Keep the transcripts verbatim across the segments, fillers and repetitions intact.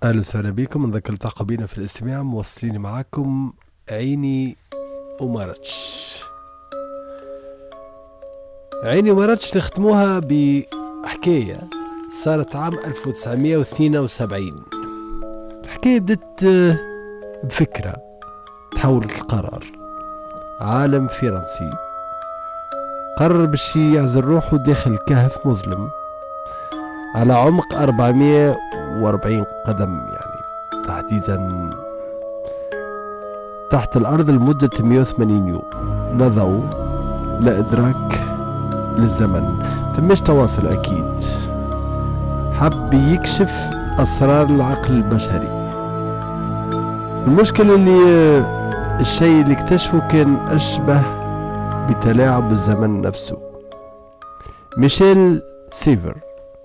أهلا وسهلا بكم. نذكر التقى بينا في الاستماع، موصلين معكم عيني ومرتش. عيني ومرتش نختموها بحكاية صارت عام ألف وتسعمائة واثنين وسبعين. الحكاية بدت بفكرة تحولت القرار. عالم فرنسي قرر باش يعزل روحه داخل كهف مظلم على عمق أربعمائة وأربعين قدم، يعني تحديدا تحت الأرض لمدة مئة وثمانين يوم. لا ضوء لا إدراك للزمن، فماش تواصل أكيد. حب يكشف أسرار العقل البشري. المشكلة اللي الشيء اللي اكتشفه كان أشبه بتلاعب الزمن نفسه. ميشيل سيفر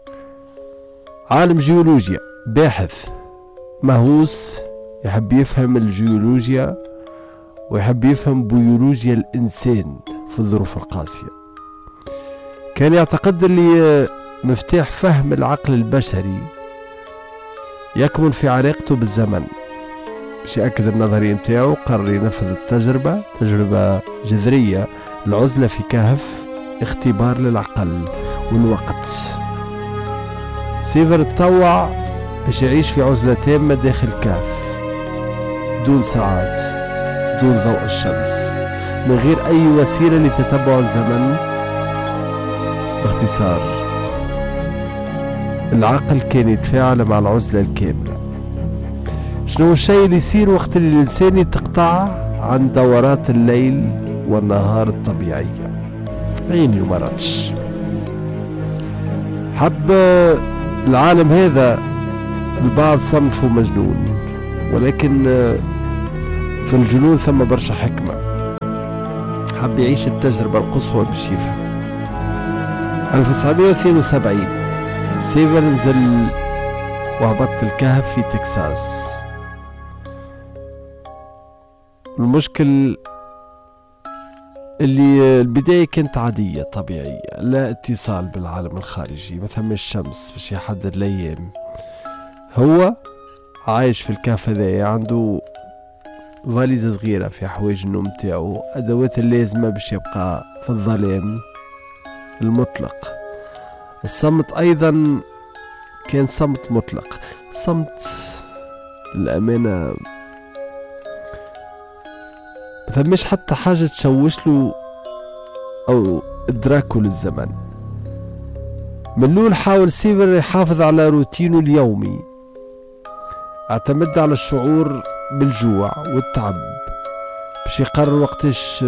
عالم جيولوجيا، باحث مهووس، يحب يفهم الجيولوجيا ويحب يفهم بيولوجيا الإنسان في الظروف القاسية. كان يعتقد اللي مفتاح فهم العقل البشري يكمن في علاقته بالزمن. باش يأكد النظرية متاعه قرر ينفذ التجربة، تجربة جذرية، العزلة في كهف، اختبار للعقل والوقت. سيفر تطوع باش يعيش في عزلة تامة داخل كهف، دون ساعات، دون ضوء الشمس، من غير أي وسيلة لتتبع الزمن. باختصار، العقل كان يتفاعل مع العزلة الكاملة. شنو الشيء اللي يصير وقت اللي الإنسان يتقطع عن دورات الليل والنهار الطبيعية؟ عيني ومرتش حب العالم هذا. البعض صنفه مجنون، ولكن في الجنون ثم برشا حكمة. حب يعيش التجربة القصوى باش يفهم. ألف وتسعمائة واثنين وسبعين سيفر نزل وهبط الكهف في تكساس. المشكل اللي البداية كانت عادية طبيعية، لا اتصال بالعالم الخارجي، مثلا الشمس باش يحدد الأيام. هو عايش في الكهف هذايا، عنده فاليزة صغيرة في حوايج النوم تاعو، أدوات اللازمة باش يبقى في الظلام المطلق. الصمت أيضا كان صمت مطلق، صمت الأمانة ثماش حتى حاجة تشوش له أو إدراكه للزمن. من الأول حاول سيفر يحافظ على روتينه اليومي، اعتمد على الشعور بالجوع والتعب باش يقرر وقتاش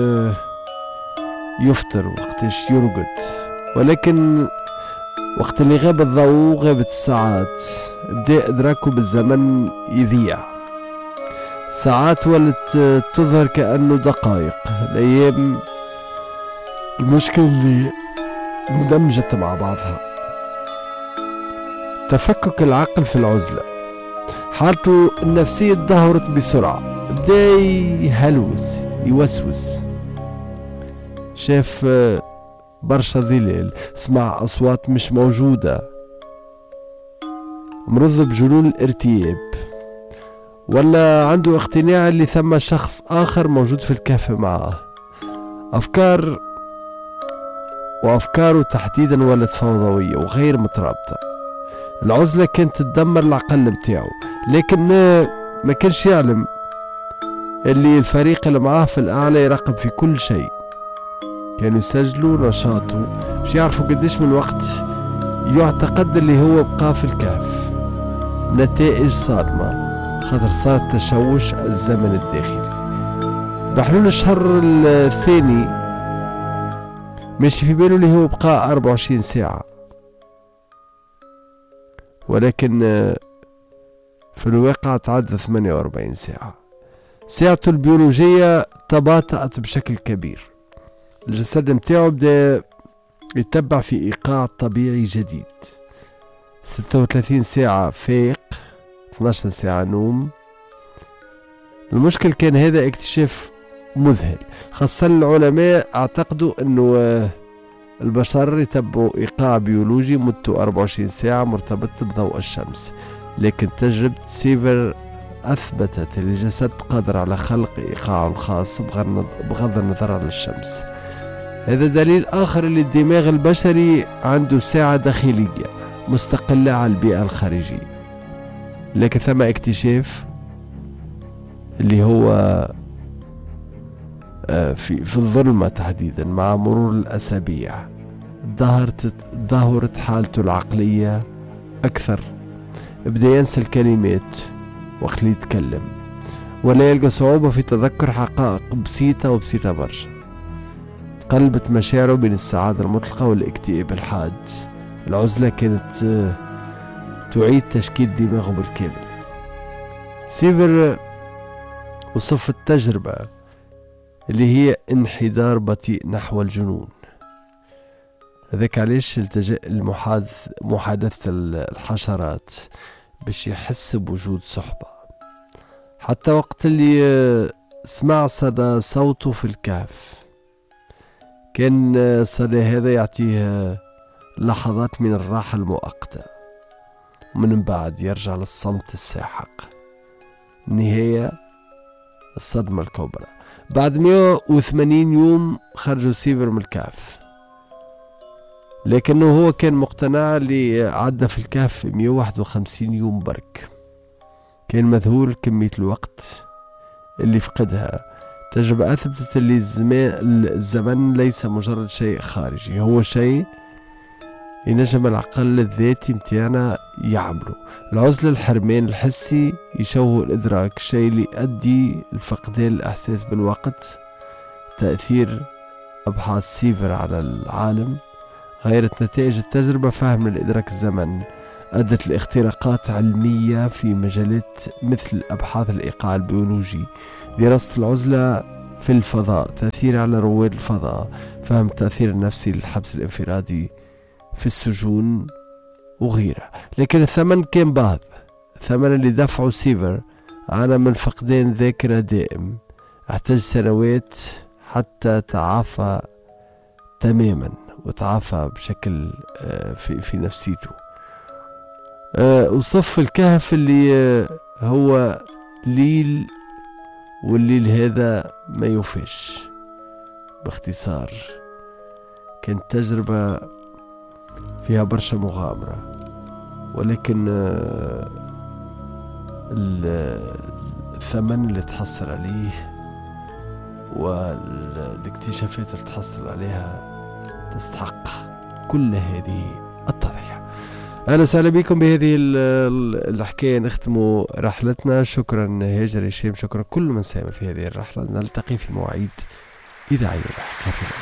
يفطر وقتاش يرقد. ولكن وقت اللي غاب الضوء غابت الساعات، بدأ إدراكه بالزمن يضيع. ساعات ولت تظهر كأنه دقائق، الأيام. المشكلة اللي اندمجت مع بعضها. تفكك العقل في العزلة، حالته النفسية تدهورت بسرعة. بدأ يهلوس يوسوس، شاف برشا ظلال، سمع أصوات مش موجودة، مرض بجنون الارتياب، ولا عنده اقتناع اللي ثم شخص آخر موجود في الكهف معه. أفكار وأفكاره تحديدا ولت فوضوية وغير مترابطة. العزلة كانت تدمر العقل متاعه، لكن ما كانش يعلم اللي الفريق اللي معاه في الأعلى يراقب في كل شيء. كانوا يسجلوا نشاطه باش يعرفوا قديش من وقت يعتقد اللي هو بقى في الكهف. نتائج صادمة، خاطر صار تشوش الزمن الداخلي. بحلول الشهر الثاني ماشي في باله اللي هو بقى أربعة وعشرين ساعة، ولكن في الواقع تعدى ثمانية وأربعين ساعة. ساعته البيولوجية تباطأت بشكل كبير. الجسد متاعه بدا يتبع في إيقاع طبيعي جديد. ستة وثلاثين ساعة فايق، اثني عشر ساعة نوم. المشكل كان هذا اكتشاف مذهل، خاصة العلماء اعتقدوا انه البشر يتبعوا إيقاع بيولوجي مدته أربعة وعشرين ساعة مرتبط بضوء الشمس. لكن تجربة سيفر أثبتت أن الجسد قادر على خلق إيقاعه الخاص بغض النظر عن الشمس. هذا دليل آخر أن الدماغ البشري عنده ساعة داخلية مستقلة عن البيئة الخارجية. لكن ثم اكتشاف اللي هو في في الظلمة تحديدا مع مرور الأسابيع ظهرت ظهرت حالته العقلية أكثر، بدأ ينسى الكلمات وقت اللي يتكلم، ولا يلقى صعوبة في تذكر حقائق بسيطة وبسيطة برشا. قلبت مشاعره بين السعادة المطلقة والاكتئاب الحاد. العزلة كانت تعيد تشكيل دماغه بالكامل. سيفر وصف التجربة اللي هي انحدار بطيء نحو الجنون. هذاك علاش التجأ لمحادثة الحشرات باش يحس بوجود صحبة. حتى وقت اللي سمع صدى صوته في الكهف كان الصدى هذا يعطيه لحظات من الراحة المؤقتة، ومن بعد يرجع للصمت الساحق. النهاية الصدمة الكبرى. بعد مئة وثمانين يوم خرجوا سيفر من الكهف، لكنه هو كان مقتنع اللي عدى في الكهف مئة وواحد وخمسين يوم برك. كان مذهول كمية الوقت اللي فقدها. تجربة أثبتت اللي الزمن ليس مجرد شيء خارجي، هو شيء ينجم العقل الذاتي متاعنا يعمله. العزلة الحرمان الحسي يشوه الإدراك، شيء اللي يؤدي لفقدان الإحساس بالوقت. تأثير أبحاث سيفر على العالم غيرت نتائج التجربة فهم الإدراك الزمن، أدت لاختراقات علمية في مجالات مثل أبحاث الإيقاع البيولوجي، دراسة العزلة في الفضاء، تأثير على رواد الفضاء، فهم التأثير النفسي للحبس الانفرادي في السجون وغيرها. لكن الثمن كان باهظ. الثمن اللي دفعه سيفر عانى من فقدان ذاكرة دائم، احتاج سنوات حتى تعافى تماما وتعافى بشكل في, في نفسيته. وصف الكهف اللي هو ليل، والليل هذا ما يوفيش. باختصار كانت تجربة فيها برشا مغامرة، ولكن الثمن اللي تحصل عليه والاكتشافات اللي تحصل عليها تستحق كل هذه التضحية. أهلا وسهلا بكم بهذه الحكاية. نختم رحلتنا. شكرا هاجر هشام، شكرا كل من ساهم في هذه الرحلة. نلتقي في مواعيد إذاعية لاحقة.